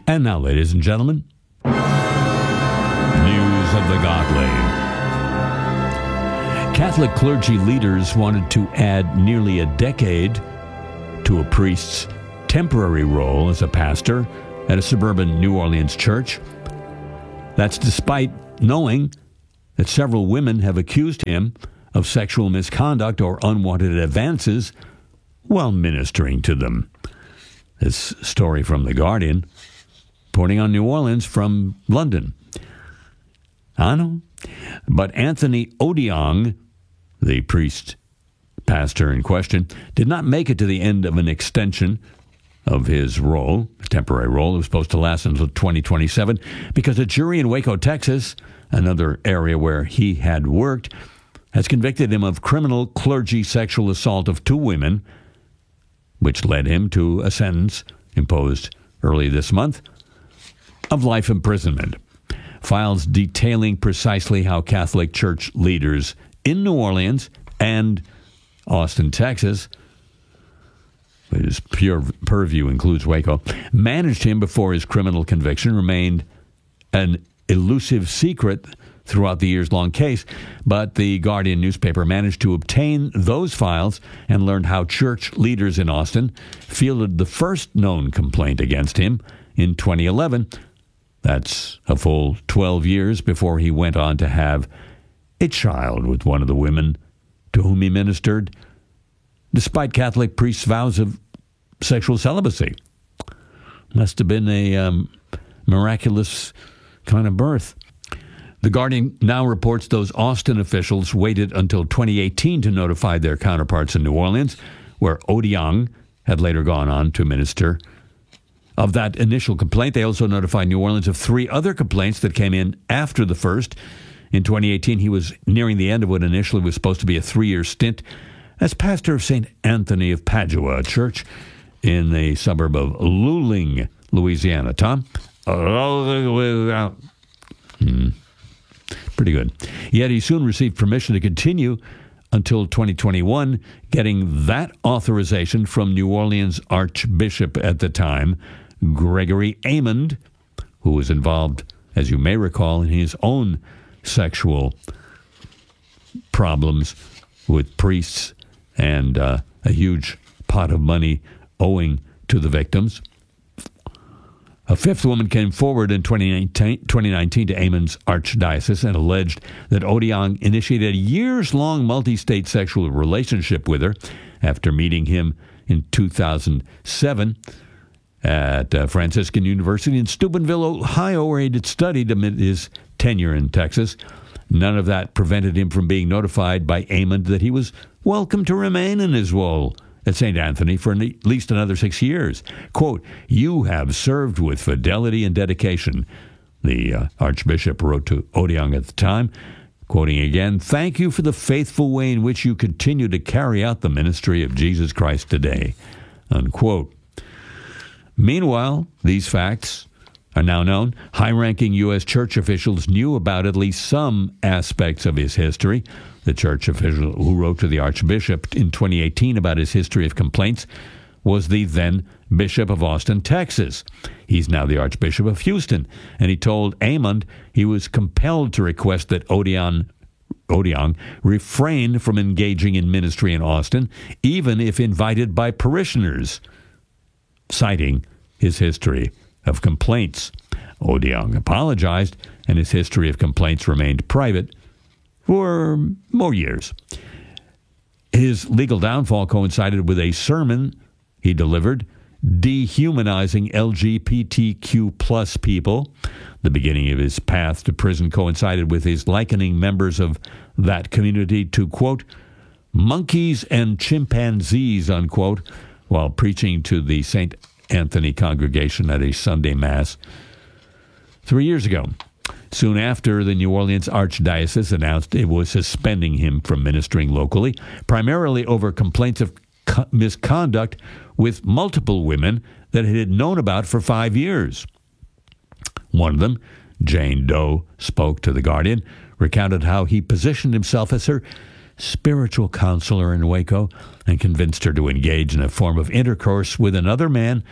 And now, ladies and gentlemen, news of the godly. Catholic clergy leaders wanted to add nearly a decade to a priest's temporary role as a pastor at a suburban New Orleans church. That's despite knowing that several women have accused him of sexual misconduct or unwanted advances while ministering to them. This story from The Guardian, reporting on New Orleans from London. I know. But Anthony Odiong, the priest pastor in question, did not make it to the end of an extension of his role, his temporary role. It was supposed to last until 2027 because a jury in Waco, Texas, another area where he had worked, has convicted him of criminal clergy sexual assault of 2 women, which led him to a sentence imposed early this month of life imprisonment. Files detailing precisely how Catholic Church leaders in New Orleans and Austin, Texas, his purview includes Waco, managed him before his criminal conviction remained an elusive secret throughout the years-long case, but the Guardian newspaper managed to obtain those files and learned how church leaders in Austin fielded the first known complaint against him in 2011. That's a full 12 years before he went on to have a child with one of the women to whom he ministered, despite Catholic priests' vows of sexual celibacy. Must have been a miraculous kind of birth. The Guardian now reports those Austin officials waited until 2018 to notify their counterparts in New Orleans, where Odiong had later gone on to minister. Of that initial complaint, they also notified New Orleans of 3 other complaints that came in after the first. In 2018, he was nearing the end of what initially was supposed to be a 3-year stint as pastor of St. Anthony of Padua, a church in the suburb of Luling, Louisiana. Tom? Pretty good. Yet he soon received permission to continue until 2021, getting that authorization from New Orleans Archbishop at the time, Gregory Aymond, who was involved, as you may recall, in his own sexual problems with priests and a huge pot of money owing to the victims. A 5th woman came forward in 2019 to Aymond's archdiocese and alleged that Odiong initiated a years-long multi-state sexual relationship with her after meeting him in 2007 at Franciscan University in Steubenville, Ohio, where he had studied amid his tenure in Texas. None of that prevented him from being notified by Aymond that he was welcome to remain in his role at St. Anthony for at least another 6 years. Quote, "You have served with fidelity and dedication," the Archbishop wrote to Odiong at the time, quoting again, "Thank you for the faithful way in which you continue to carry out the ministry of Jesus Christ today," unquote. Meanwhile, these facts are now known. High-ranking U.S. church officials knew about at least some aspects of his history. The church official who wrote to the Archbishop in 2018 about his history of complaints was the then Bishop of Austin, Texas. He's now the Archbishop of Houston, and he told Aymond he was compelled to request that Odiong refrain from engaging in ministry in Austin, even if invited by parishioners, citing his history of complaints. Odiong apologized, and his history of complaints remained private for more years. His legal downfall coincided with a sermon he delivered dehumanizing LGBTQ plus people. The beginning of his path to prison coincided with his likening members of that community to, quote, monkeys and chimpanzees, unquote, while preaching to the St. Anthony congregation at a Sunday Mass 3 years ago. Soon after, the New Orleans Archdiocese announced it was suspending him from ministering locally, primarily over complaints of misconduct with multiple women that it had known about for 5 years. One of them, Jane Doe, spoke to The Guardian, recounted how he positioned himself as her spiritual counselor in Waco and convinced her to engage in a form of intercourse with another man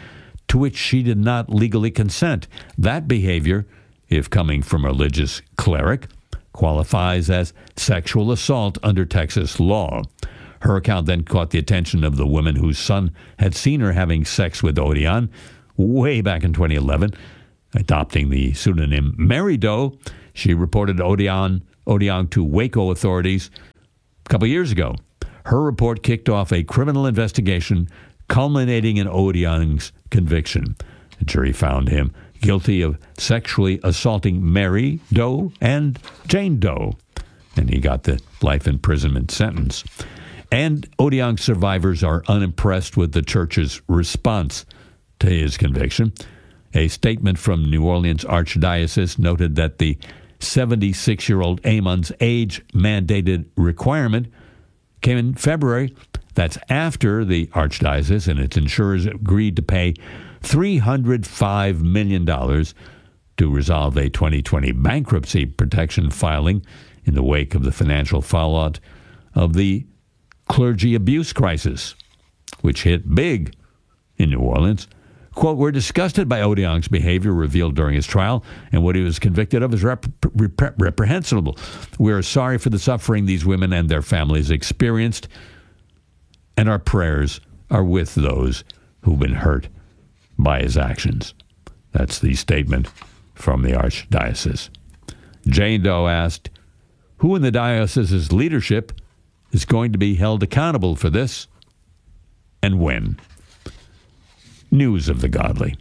to which she did not legally consent. That behavior, if coming from a religious cleric, qualifies as sexual assault under Texas law. Her account then caught the attention of the woman whose son had seen her having sex with Odion way back in 2011. Adopting the pseudonym Mary Doe, she reported Odion to Waco authorities a couple years ago. Her report kicked off a criminal investigation culminating in Odion's conviction. The jury found him guilty of sexually assaulting Mary Doe and Jane Doe, and he got the life imprisonment sentence. And Odion survivors are unimpressed with the church's response to his conviction. A statement from New Orleans Archdiocese noted that the 76-year-old Amon's age-mandated requirement came in February. That's after the Archdiocese and its insurers agreed to pay $305 million to resolve a 2020 bankruptcy protection filing in the wake of the financial fallout of the clergy abuse crisis, which hit big in New Orleans. Quote, "We're disgusted by Odion's behavior revealed during his trial, and what he was convicted of is reprehensible. We are sorry for the suffering these women and their families experienced, and our prayers are with those who've been hurt by his actions." That's the statement from the Archdiocese. Jane Doe asked, who in the diocese's leadership is going to be held accountable for this, and when? News of the Godly.